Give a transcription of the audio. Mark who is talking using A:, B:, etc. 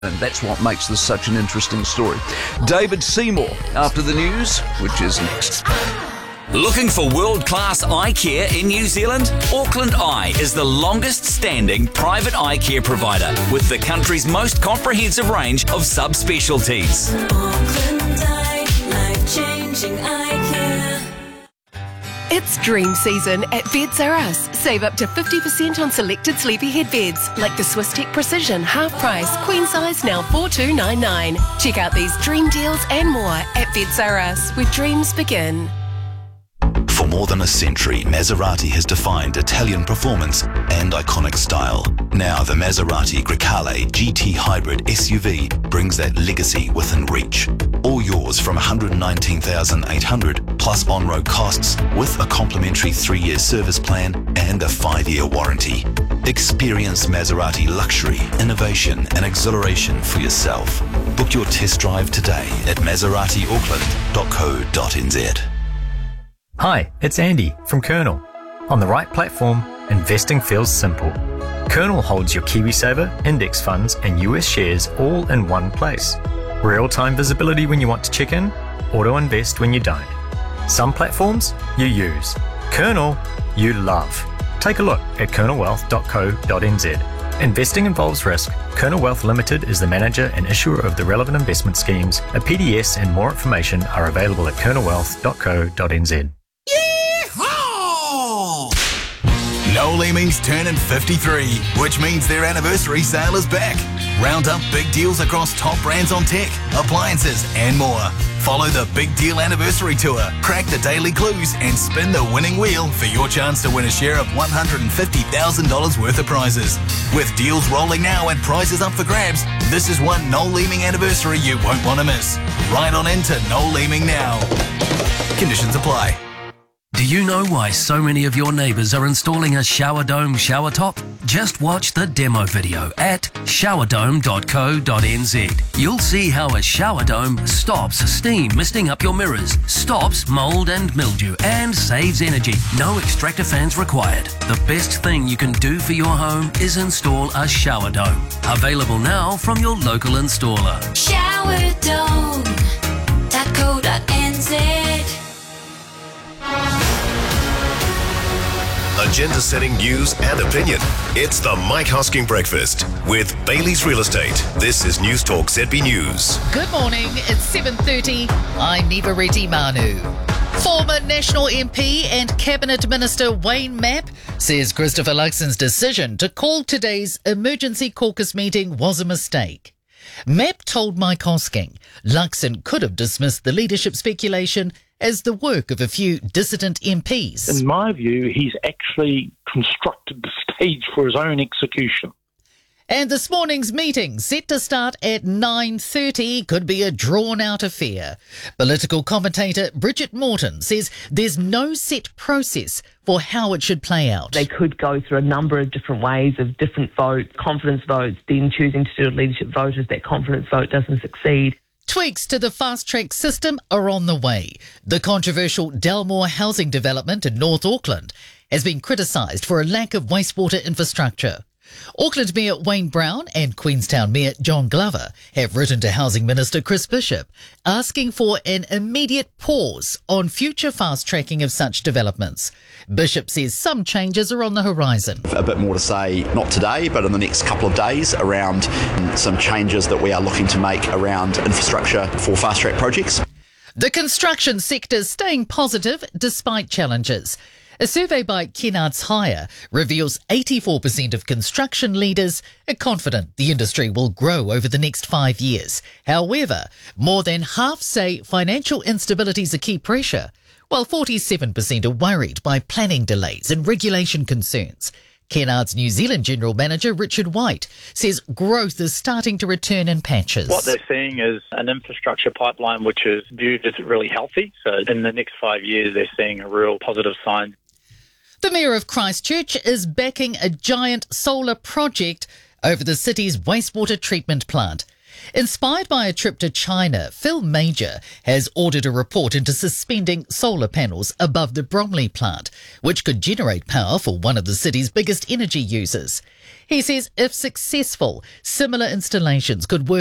A: And that's what makes this such an interesting story. David Seymour, after the news, which is next.
B: Looking for world-class eye care in New Zealand? Auckland Eye is the longest-standing private eye care provider with the country's most comprehensive range of subspecialties.
C: Auckland Eye, life-changing eye care.
D: It's dream season at Beds R Us. Save up to 50% on selected sleepyhead beds, like the Swisstech Precision half price, queen size now $4,299. Check out these dream deals and more at Beds R Us, where dreams begin.
E: For more than a century, Maserati has defined Italian performance and iconic style. Now the Maserati Grecale GT Hybrid SUV brings that legacy within reach. All yours from $119,800 plus on-road costs with a complimentary 3-year service plan and a 5-year warranty. Experience Maserati luxury, innovation and exhilaration for yourself. Book your test drive today at maseratiauckland.co.nz.
F: Hi, it's Andy from Kernel. On the right platform, investing feels simple. Kernel holds your KiwiSaver, index funds and US shares all in one place. Real-time visibility when you want to check in, auto-invest when you don't. Some platforms you use. Kernel you love. Take a look at kernelwealth.co.nz. Investing involves risk. Kernel Wealth Limited is the manager and issuer of the relevant investment schemes. A PDS and more information are available at kernelwealth.co.nz.
E: Noel Leeming's turning 53, which means their anniversary sale is back. Round up big deals across top brands on tech, appliances and more. Follow the Big Deal Anniversary Tour, crack the daily clues and spin the winning wheel for your chance to win a share of $150,000 worth of prizes. With deals rolling now and prizes up for grabs, this is one Noel Leeming anniversary you won't want to miss. Right on into Noel Leeming now. Conditions apply.
G: Do you know why so many of your neighbours are installing a shower dome shower top? Just watch the demo video at showerdome.co.nz. You'll see how a shower dome stops steam misting up your mirrors, stops mould and mildew, and saves energy. No extractor fans required. The best thing you can do for your home is install a shower dome. Available now from your local installer.
C: Showerdome.co.nz.
H: Agenda-setting news and opinion. It's the Mike Hosking Breakfast with Bailey's Real Estate. This is News Talk ZB News.
I: Good morning, it's 7:30. I'm Niva Reddy Manu. Former National MP and Cabinet Minister Wayne Mapp says Christopher Luxon's decision to call today's emergency caucus meeting was a mistake. Mapp told Mike Hosking Luxon could have dismissed the leadership speculation as the work of a few dissident MPs.
J: In my view, he's actually constructed the stage for his own execution.
I: And this morning's meeting, set to start at 9:30, could be a drawn-out affair. Political commentator Bridget Morton says there's no set process for how it should play out.
K: They could go through a number of different ways of different votes, confidence votes, then choosing to do a leadership vote if that confidence vote doesn't succeed.
I: Tweaks to the fast-track system are on the way. The controversial Delmore housing development in North Auckland has been criticised for a lack of wastewater infrastructure. Auckland Mayor Wayne Brown and Queenstown Mayor John Glover have written to Housing Minister Chris Bishop asking for an immediate pause on future fast-tracking of such developments. Bishop says some changes are on the horizon.
L: A bit more to say, not today, but in the next couple of days, around some changes that we are looking to make around infrastructure for fast-track projects.
I: The construction sector staying positive despite challenges. A survey by Kennards Hire reveals 84% of construction leaders are confident the industry will grow over the next 5 years. However, more than half say financial instability is a key pressure, while 47% are worried by planning delays and regulation concerns. Kennards New Zealand General Manager Richard White says growth is starting to return in patches.
M: What they're seeing is an infrastructure pipeline which is viewed as really healthy. So in the next 5 years, they're seeing a real positive sign.
I: The Mayor of Christchurch is backing a giant solar project over the city's wastewater treatment plant. Inspired by a trip to China, Phil Major has ordered a report into suspending solar panels above the Bromley plant, which could generate power for one of the city's biggest energy users. He says if successful, similar installations could work